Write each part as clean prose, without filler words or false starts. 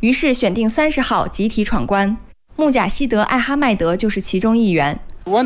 于是选定30号集体闯关。穆贾希德·艾哈迈德就是其中一员。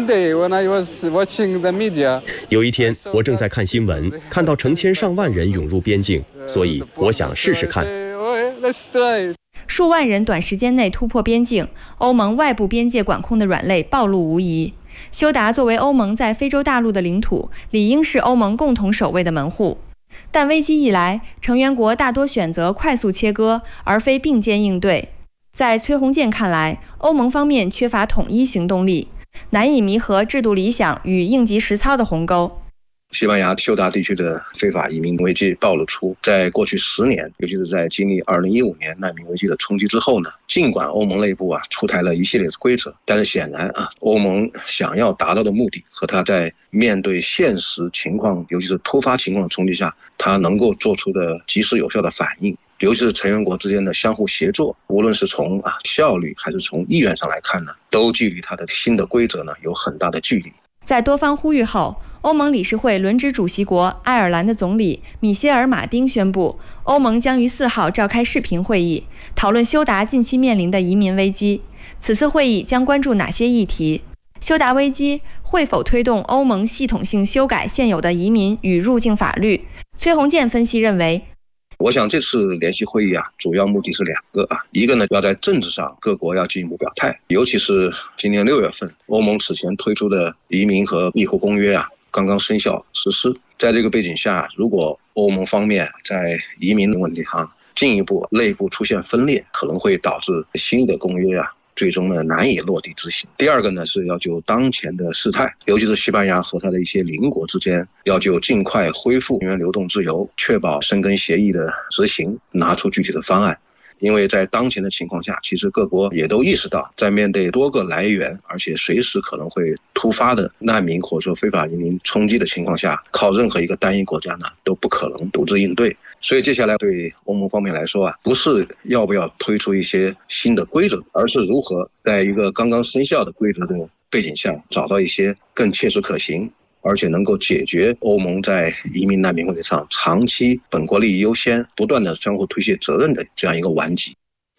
有一天，我正在看新闻，看到成千上万人涌入边境，所以我想试试看。 数万人短时间内突破边境，欧盟外部边界管控的软肋暴露无遗。休达作为欧盟在非洲大陆的领土，理应是欧盟共同守卫的门户。但危机一来，成员国大多选择快速切割，而非并肩应对。在崔洪建看来，欧盟方面缺乏统一行动力，难以弥合制度理想与应急实操的鸿沟。 西班牙休达地区的非法移民危机暴露出，在过去10年，尤其是在经历2015年难民危机的冲击之后呢，尽管欧盟内部出台了一系列的规则，但是显然欧盟想要达到的目的和他在面对现实情况，尤其是突发情况的冲击下，他能够做出的及时有效的反应，尤其是成员国之间的相互协作，无论是从效率还是从意愿上来看呢，都距离他的新的规则呢有很大的距离。 在多方呼吁后，欧盟理事会轮值主席国爱尔兰的总理米歇尔·马丁宣布，欧盟将于4号召开视频会议，讨论休达近期面临的移民危机。此次会议将关注哪些议题？休达危机会否推动欧盟系统性修改现有的移民与入境法律？崔洪建分析认为， 我想这次联席会议主要目的是2个一个呢，要在政治上各国要进一步表态，尤其是今年6月份，欧盟此前推出的移民和庇护公约刚刚生效实施。在这个背景下，如果欧盟方面在移民的问题上进一步内部出现分裂，可能会导致新的公约最终呢难以落地执行。第二个呢，是要就当前的事态，尤其是西班牙和它的一些邻国之间，要就尽快恢复人员流动自由，确保申根协议的执行，拿出具体的方案。因为在当前的情况下，其实各国也都意识到，在面对多个来源而且随时可能会突发的难民或者说非法移民冲击的情况下，靠任何一个单一国家呢都不可能独自应对。所以接下来对欧盟方面来说不是要不要推出一些新的规则，而是如何在一个刚刚生效的规则的背景下，找到一些更切实可行，而且能够解决欧盟在移民难民问题上长期本国利益优先，不断的相互推卸责任的这样一个顽疾。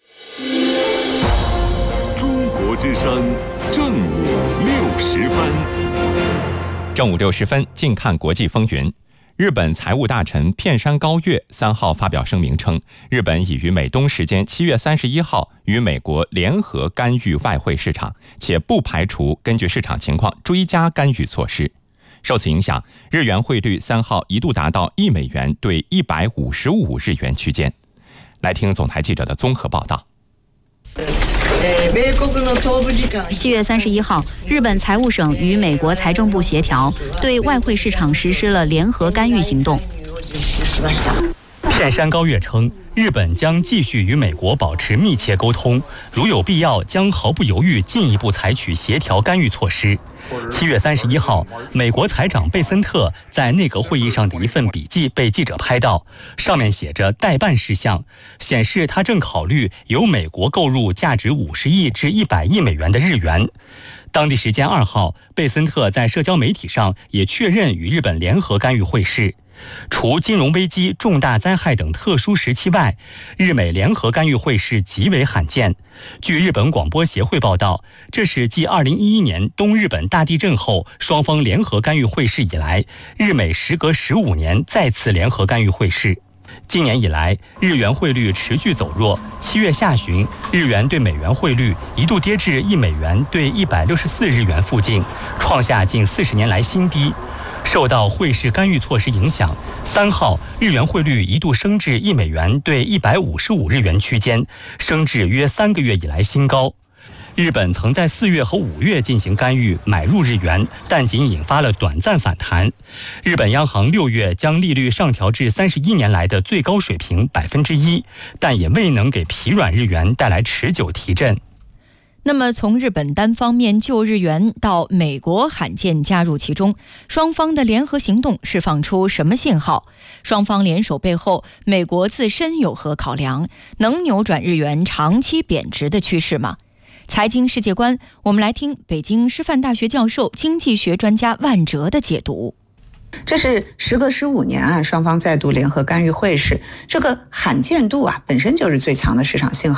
中国之声正午60分。 正午60分，近看国际风云。日本财务大臣片山高月3号发表声明称，日本已于美东时间7月31号与美国联合干预外汇市场，且不排除根据市场情况追加干预措施。受此影响，日元汇率3号一度达到1美元兑155日元区间。来听总台记者的综合报道。 7月31号，日本财务省与美国财政部协调，对外汇市场实施了联合干预行动。 片山高月称，日本将继续与美国保持密切沟通，如有必要，将毫不犹豫进一步采取协调干预措施。7月31号，美国财长贝森特在内阁会议上的一份笔记被记者拍到，上面写着待办事项，显示他正考虑由美国购入价值50亿至100亿美元的日元。当地时间2号，贝森特在社交媒体上也确认与日本联合干预汇市。除金融危机、重大灾害等特殊时期外，日美联合干预汇市极为罕见。据日本广播协会报道，这是继2011年东日本大地震后双方联合干预汇市以来，日美时隔15年再次联合干预汇市。今年以来，日元汇率持续走弱。7月下旬，日元对美元汇率一度跌至1美元兑164日元附近，创下近40年来新低。受到汇市干预措施影响，3号日元汇率一度升至1美元兑155日元区间，升至约3个月以来新高。日本曾在4月和5月进行干预买入日元，但仅引发了短暂反弹。日本央行6月将利率上调至31年来的最高水平1%，但也未能给疲软日元带来持久提振。 那么从日本单方面救日元到美国罕见加入其中，双方的联合行动释放出什么信号？双方联手背后，美国自身有何考量？能扭转日元长期贬值的趋势吗？财经世界观，我们来听北京师范大学教授、经济学专家万哲的解读。 这是时隔15年双方再度联合干预汇市，这个罕见度本身就是最强的市场信号。